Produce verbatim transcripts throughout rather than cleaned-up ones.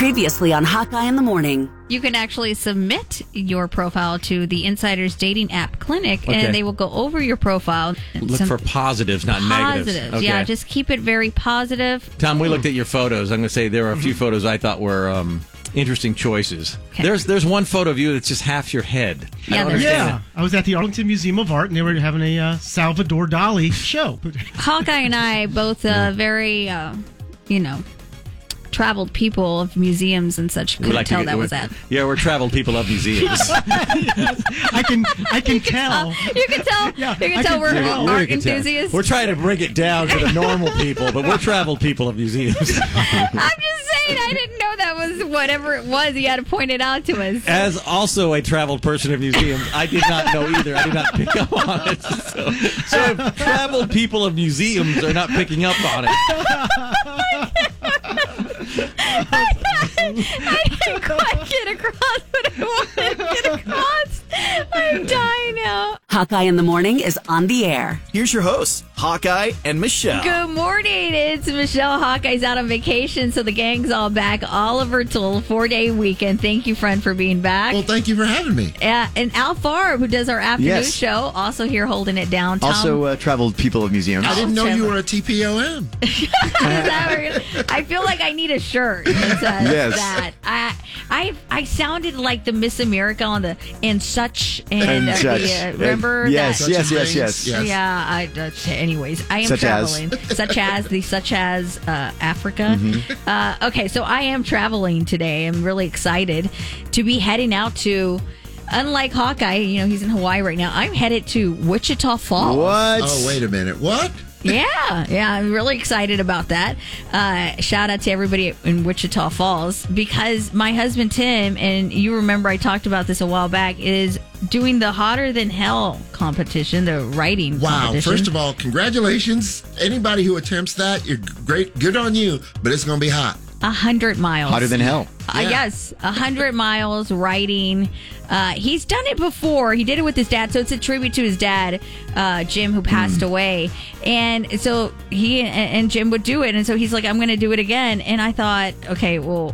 Previously on Hawkeye in the Morning. You can actually submit your profile to the Insider's dating app clinic, Okay. and they will go over your profile. Look Some for positives, not negatives. positives. Okay. Yeah, just keep it very positive. Tom, we looked at your photos. I'm going to say there are a few photos I thought were um, interesting choices. Okay. There's there's one photo of you that's just half your head. I Yeah, don't there's- understand Yeah, it. I was at the Arlington Museum of Art, and they were having a uh, Salvador Dali show. Hawkeye and I both uh, very, uh, you know, traveled people of museums and such. We Couldn't like to tell get- that was we're- that. Yeah, we're traveled people of museums. I can, I can tell. You can tell. Yeah, you can I tell can we're tell. art We can tell. enthusiasts. We're trying to bring it down to the normal people, but we're traveled people of museums. I'm just saying, I didn't know that was whatever it was. You had to point it out to us. As also a traveled person of museums, I did not know either. I did not pick up on it. So, so if traveled people of museums are not picking up on it. I didn't quite get across what I wanted to get across. I'm dying now. Hawkeye in the Morning is on the air. Here's your hosts, Hawkeye and Michelle. Good morning. It's Michelle. Hawkeye's out on vacation, so the gang's all back. Oliver Tool, four-day weekend. Thank you, friend, for being back. Well, thank you for having me. Uh, and Al Farb, who does our afternoon Yes. show, also here holding it down. Tom, Also, uh, traveled people of museums. I didn't know you Trevor. were a T P O M. is that where- I feel like I need a shirt that says Yes. that. I, I I sounded like the Miss America on the and such and, And uh, such. the, uh, remember Yes, that? yes, Such yes, things. yes. Yes. Yeah, I, uh, anyways, I am Such as. traveling. Such as the such as uh, Africa. Mm-hmm. Uh, okay, so I am traveling today. I'm really excited to be heading out to, unlike Hawkeye, you know, he's in Hawaii right now. I'm headed to Wichita Falls. What? Oh, wait a minute. What? Yeah, yeah, I'm really excited about that. Uh, shout out to everybody in Wichita Falls because my husband Tim, and you remember I talked about this a while back, is doing the Hotter Than Hell competition, the writing Wow. competition. First of all, congratulations. Anybody who attempts that, you're great. Good on you, but it's going to be hot. A hundred miles. Hotter than hell. Uh, Yeah. yes, a hundred miles riding. Uh, he's done it before. He did it with his dad, so it's a tribute to his dad, uh, Jim, who passed Hmm. away. And so he and, and Jim would do it, and so he's like, "I'm going to do it again." And I thought, okay, well,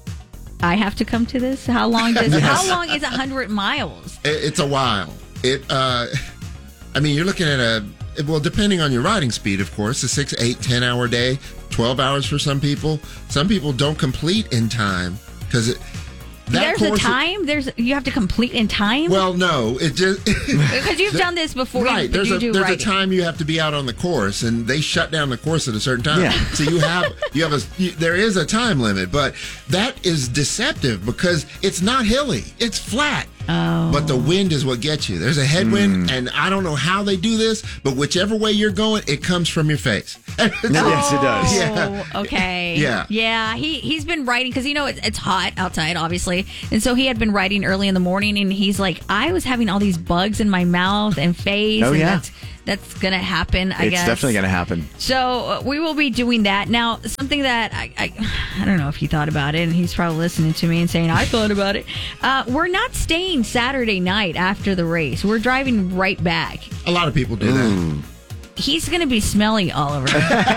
I have to come to this. How long does? Yes. How long is a hundred miles? It, it's a while. It. Uh, I mean, you're looking at a. Well, depending on your riding speed, of course, a six, eight, ten hour day, twelve hours for some people. Some people don't complete in time because it. That There's a course- time. There's you have to complete in time. Well, no, it just because you've done this before. right. You, There's you a do there's writing. a time you have to be out on the course, and they shut down the course at a certain time. Yeah. So you have you have a you, there is a time limit, but that is deceptive because it's not hilly; it's flat. Oh. But the wind is what gets you. There's a headwind, and I don't know how they do this, but whichever way you're going, it comes from your face. Yes, it does. Yeah. Oh, okay. Yeah. Yeah. He he's been writing because you know it's, it's hot outside, obviously, and so he had been writing early in the morning, and he's like, I was having all these bugs in my mouth and face. Oh, and yeah. That's, that's gonna happen. I It's guess definitely going to happen. So uh, we will be doing that now. Something that I, I I don't know if he thought about it, and he's probably listening to me and saying I thought about it. Uh, we're not staying Saturday night after the race. We're driving right back. A lot of people do that. He's going to be smelly, Oliver.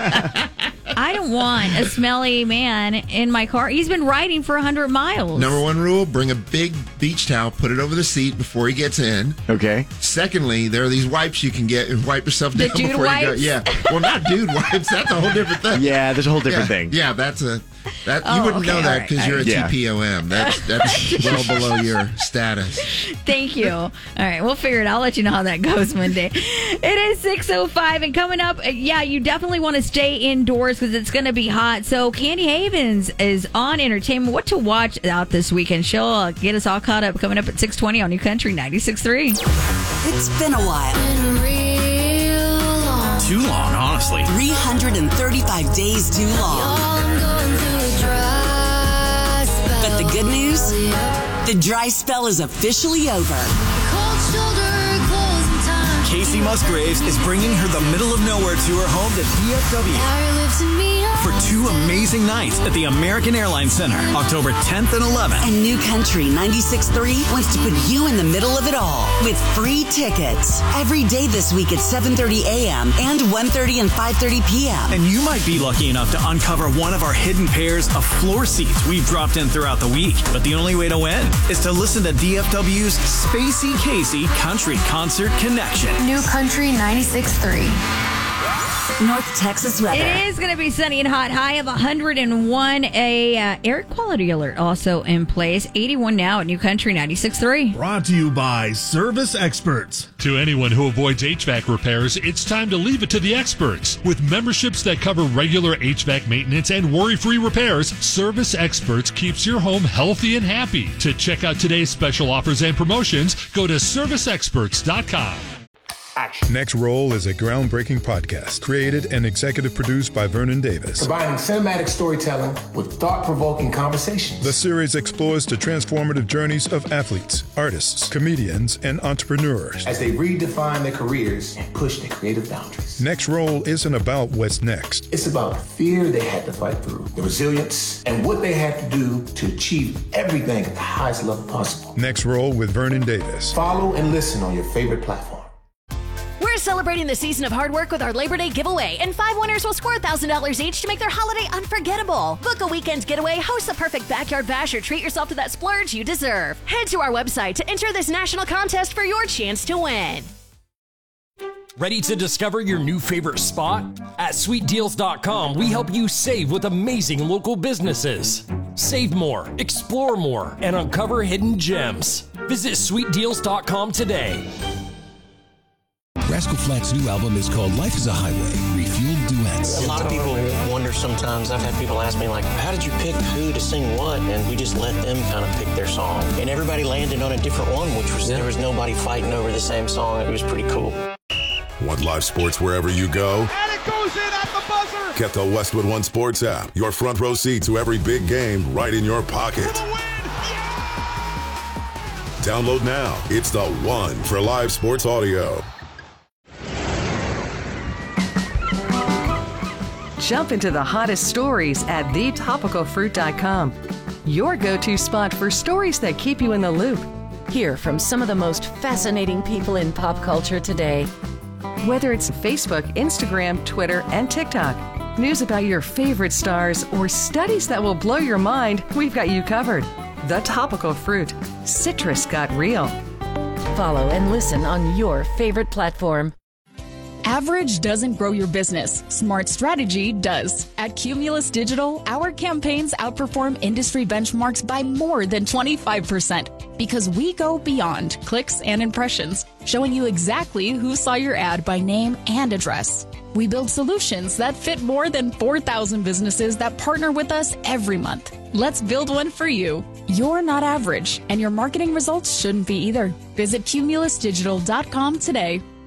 I don't want a smelly man in my car. He's been riding for one hundred miles. Number one rule: bring a big beach towel, put it over the seat before he gets in. Okay. Secondly, there are these wipes you can get and wipe yourself The down dude before you go. wipes? Yeah, well, not dude wipes. That's a whole different thing. Yeah, there's a whole different yeah, thing. Yeah, that's a that Oh, you wouldn't okay, know all that right, because all you're a right. Yeah. T P O M. That's that's well below your status. Thank you. All right, we'll figure it out. I'll let you know how that goes Monday. It is six oh five, and coming up, uh, yeah, you definitely want to stay indoors because it's going to be hot. So Candy Havens is on entertainment. What to watch out this weekend? She'll uh, get us all caught up coming up at six twenty on New Country ninety-six point three. It's been a while. Too long, honestly. three hundred thirty-five days too long. But the good news? The dry spell is officially over. Casey Musgraves is bringing her the middle of nowhere tour home to D F W for two amazing nights at the American Airlines Center, October tenth and eleventh. And New Country ninety-six point three wants to put you in the middle of it all with free tickets every day this week at seven thirty a.m. and one thirty and five thirty p.m. And you might be lucky enough to uncover one of our hidden pairs of floor seats we've dropped in throughout the week. But the only way to win is to listen to D F W's Spacey Casey Country Concert Connection. New Country ninety-six point three. North Texas weather. It is going to be sunny and hot. High of one hundred one. A uh, air quality alert also in place. eighty-one now at New Country ninety-six point three. Brought to you by Service Experts. To anyone who avoids H V A C repairs, it's time to leave it to the experts. With memberships that cover regular H V A C maintenance and worry-free repairs, Service Experts keeps your home healthy and happy. To check out today's special offers and promotions, go to service experts dot com. Next Roll is a groundbreaking podcast created and executive produced by Vernon Davis. Combining cinematic storytelling with thought-provoking conversations. The series explores the transformative journeys of athletes, artists, comedians, and entrepreneurs as they redefine their careers and push their creative boundaries. Next Roll isn't about what's next. It's about the fear they had to fight through, the resilience, and what they had to do to achieve everything at the highest level possible. Next Roll with Vernon Davis. Follow and listen on your favorite platform. We're celebrating the season of hard work with our Labor Day giveaway, and five winners will score one thousand dollars each to make their holiday unforgettable. Book a weekend getaway, host the perfect backyard bash, or treat yourself to that splurge you deserve. Head to our website to enter this national contest for your chance to win. Ready to discover your new favorite spot? At sweet deals dot com, we help you save with amazing local businesses. Save more, explore more, and uncover hidden gems. Visit sweet deals dot com today. Rascal Flatts' new album is called Life is a Highway, Refueled Duets. A lot of people wonder sometimes, I've had people ask me like, how did you pick who to sing what? And we just let them kind of pick their song. And everybody landed on a different one, which was, yeah. There was nobody fighting over the same song. It was pretty cool. Want live sports wherever you go? And it goes in at the buzzer! Get the Westwood One Sports app. Your front row seat to every big game right in your pocket. Yeah! Download now. It's the one for live sports audio. Jump into the hottest stories at the topical fruit dot com. Your go-to spot for stories that keep you in the loop. Hear from some of the most fascinating people in pop culture today. Whether it's Facebook, Instagram, Twitter, and TikTok, news about your favorite stars, or studies that will blow your mind, we've got you covered. The Topical Fruit. Citrus got real. Follow and listen on your favorite platform. Average doesn't grow your business. Smart strategy does. At Cumulus Digital, our campaigns outperform industry benchmarks by more than twenty-five percent because we go beyond clicks and impressions, showing you exactly who saw your ad by name and address. We build solutions that fit more than four thousand businesses that partner with us every month. Let's build one for you. You're not average, and your marketing results shouldn't be either. Visit cumulus digital dot com today.